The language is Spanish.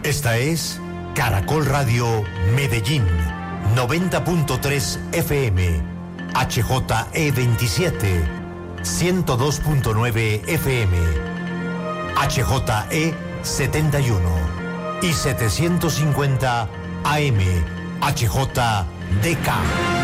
Esta es Caracol Radio Medellín, 90.3 FM, HJE 27, 102.9 FM, HJE 71 y 750 AM, HJDK.